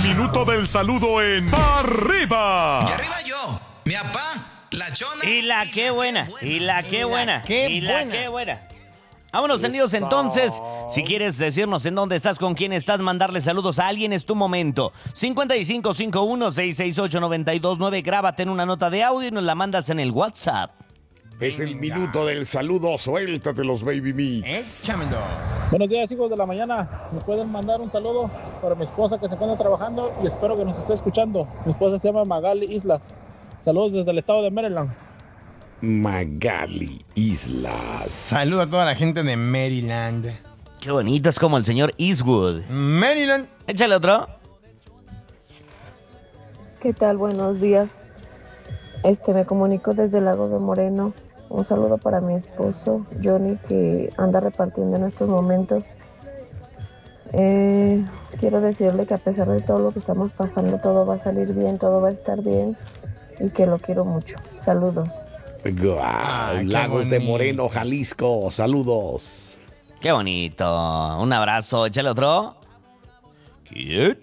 minuto del saludo en Arriba. Y arriba yo, mi papá, la chona. Y la qué buena, y la qué buena, y la qué buena. Vámonos tendidos entonces. Si quieres decirnos en dónde estás, con quién estás, mandarle saludos a alguien, es tu momento. 5551-668-929. Grábate en una nota de audio y nos la mandas en el WhatsApp. Es el minuto del saludo. Suéltate los baby meats. Échamelo. Buenos días, hijos de la mañana. ¿Me pueden mandar un saludo para mi esposa que se encuentra trabajando y espero que nos esté escuchando? Mi esposa se llama Magali Islas. Saludos desde el estado de Maryland. Magali Islas. Saludo a toda la gente de Maryland. Qué bonito, es como el señor Eastwood. Maryland. Échale otro. ¿Qué tal? Buenos días. Me comunico desde el Lago de Moreno. Un saludo para mi esposo, Johnny, que anda repartiendo en estos momentos. Quiero decirle que a pesar de todo lo que estamos pasando, todo va a salir bien, todo va a estar bien y que lo quiero mucho. Saludos. Lagos de Moreno, Jalisco. Saludos. Qué bonito. Un abrazo. Échale otro. ¿Qué?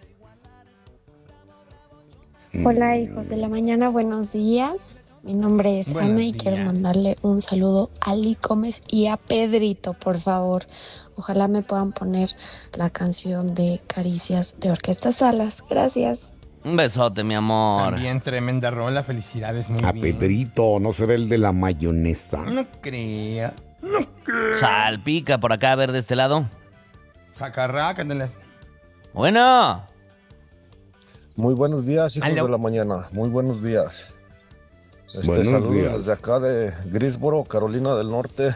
Hola, hijos de la mañana, buenos días. Mi nombre es Ana y quiero mandarle un saludo a Ali Gómez y a Pedrito, por favor. Ojalá me puedan poner la canción de Caricias de Orquesta Salas. Gracias. Un besote, mi amor. También tremenda rola, felicidades, muy A bien. Pedrito, no será el de la mayonesa. No creo. Salpica por acá, a ver de este lado. Sacarrácatelas. Bueno. Muy buenos días, hijos Aló. de la mañana. Muy buenos días. Buenos Saludos días. desde acá de Greensboro, Carolina del Norte.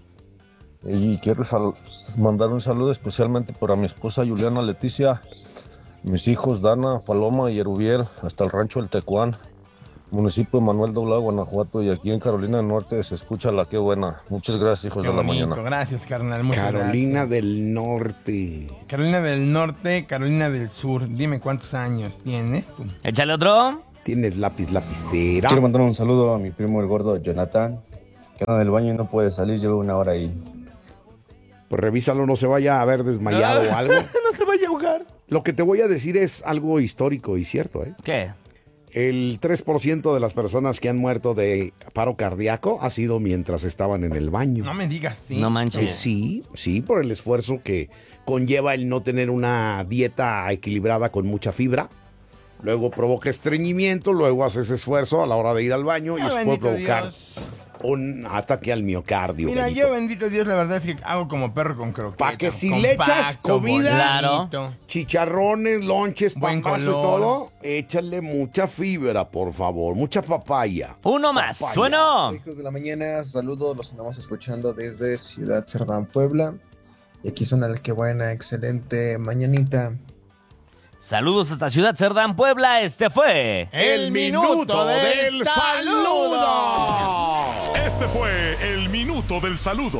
Y quiero mandar un saludo especialmente para mi esposa Juliana Leticia, mis hijos Dana, Paloma y Erubiel, hasta el rancho El Tecuán, municipio de Manuel Doblado, Guanajuato. Y aquí en Carolina del Norte se escucha la qué buena. Muchas gracias, hijos Qué de la bonito. mañana. Gracias, carnal. Muchas Carolina gracias. del Norte. Carolina del Norte, Carolina del Sur. Dime cuántos años tienes tú. Échale otro. Tienes lápiz, lapicera. Quiero mandar un saludo a mi primo el gordo Jonathan, que anda del baño y no puede salir, lleva una hora ahí. Pues revísalo, no se vaya a haber desmayado o algo. No se vaya a ahogar. Lo que te voy a decir es algo histórico y cierto, ¿eh? ¿Qué? El 3% de las personas que han muerto de paro cardíaco ha sido mientras estaban en el baño. No me digas sí. No manches. Sí, por el esfuerzo que conlleva el no tener una dieta equilibrada con mucha fibra. Luego provoca estreñimiento, luego haces esfuerzo a la hora de ir al baño y eso puede bendito provocar Dios. un ataque al miocardio. Mira, Benito. yo bendito Dios, la verdad es que hago como perro con croqueta. Pa' que si compacto, le echas comida, bonito. chicharrones, lonches, Buen pambazo y color. todo, échale mucha fibra, por favor, mucha papaya. Uno más. Papaya. Bueno. Hijos de la mañana, saludos, los andamos escuchando desde Ciudad Cerdán, Puebla. Y aquí suena el que buena, excelente mañanita. Saludos hasta Ciudad Cerdán, Puebla. Este fue El minuto del saludo. Este fue el minuto del saludo.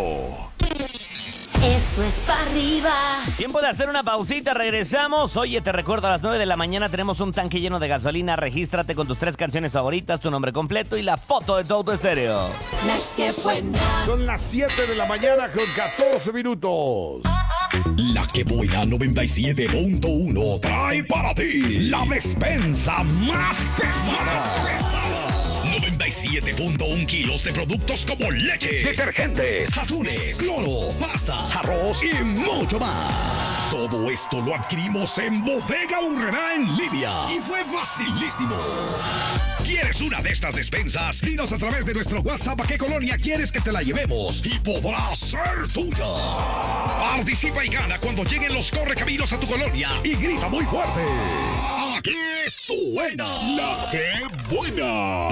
Esto es para arriba. Tiempo de hacer una pausita, regresamos. Oye, te recuerdo, a las 9 de la mañana tenemos un tanque lleno de gasolina. Regístrate con tus 3 canciones favoritas, tu nombre completo y la foto de tu auto estéreo. La que buena. Son las 7 de la mañana con 14 minutos. La que buena 97.1 trae para ti la despensa más pesada. 97.1 kilos de productos como leche, detergentes, jabones, cloro, pasta, arroz y mucho más. Todo esto lo adquirimos en Bodega Aurrerá en línea y fue facilísimo. ¿Quieres una de estas despensas? Dinos a través de nuestro WhatsApp a qué colonia quieres que te la llevemos y podrá ser tuya. Participa y gana cuando lleguen los correcaminos a tu colonia y grita muy fuerte. ¡Aquí suena! La que buena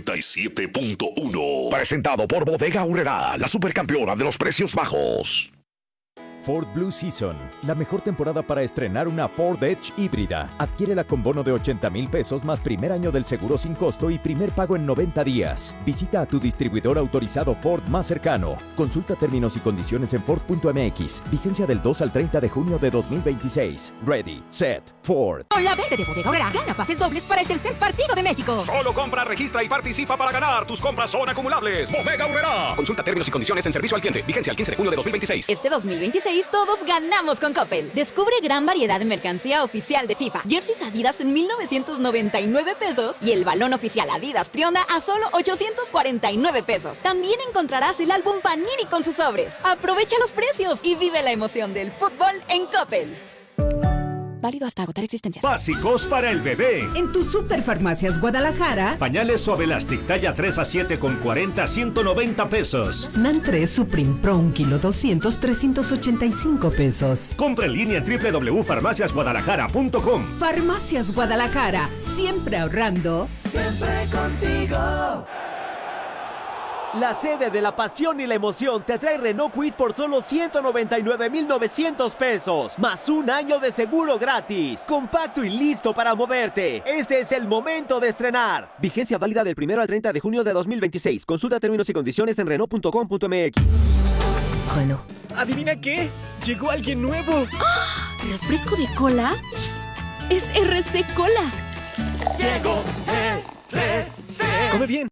97.1. Presentado por Bodega Aurrerá, la supercampeona de los precios bajos. Ford Blue Season, la mejor temporada para estrenar una Ford Edge híbrida. Adquiérela con bono de 80,000 pesos más primer año del seguro sin costo y primer pago en 90 días. Visita a tu distribuidor autorizado Ford más cercano. Consulta términos y condiciones en Ford.mx. Vigencia del 2 al 30 de junio de 2026. Ready, set, Ford. Con la verde de Bodega Aurrerá, gana pases dobles para el tercer partido de México. Solo compra, registra y participa para ganar. Tus compras son acumulables. Bodega Aurrerá. Consulta términos y condiciones en servicio al cliente. Vigencia el 15 de junio de 2026. Este 2026 2026 todos ganamos con Coppel. Descubre gran variedad de mercancía oficial de FIFA. Jerseys Adidas en 1,999 pesos y el balón oficial Adidas Trionda a solo 849 pesos. También encontrarás el álbum Panini con sus sobres. Aprovecha los precios y vive la emoción del fútbol en Coppel. Válido hasta agotar existencias. Básicos para el bebé. En tu Superfarmacias Guadalajara. Pañales Suave Elastic talla 3 a 7 con 40, 190 pesos. NAN 3 Supreme Pro 1 kilo 200, 385 pesos. Compra en línea en www.farmaciasguadalajara.com. Farmacias Guadalajara. Siempre ahorrando. Siempre contigo. La sede de la pasión y la emoción te trae Renault Kwid por solo 199,900 pesos, más un año de seguro gratis. Compacto y listo para moverte. Este es el momento de estrenar. Vigencia válida del 1 al 30 de junio de 2026. Consulta términos y condiciones en Renault.com.mx. Renault. ¿Adivina qué? Llegó alguien nuevo. ¡Ah! ¿Refresco de cola? Es RC Cola. Llegó RC. Come bien.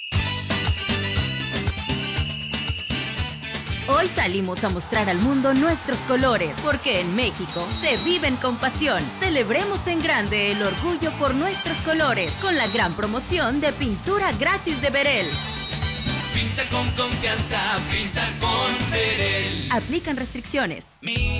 Hoy salimos a mostrar al mundo nuestros colores, porque en México se viven con pasión. Celebremos en grande el orgullo por nuestros colores, con la gran promoción de pintura gratis de Berel. Pinta con confianza, pinta con Berel. Aplican restricciones.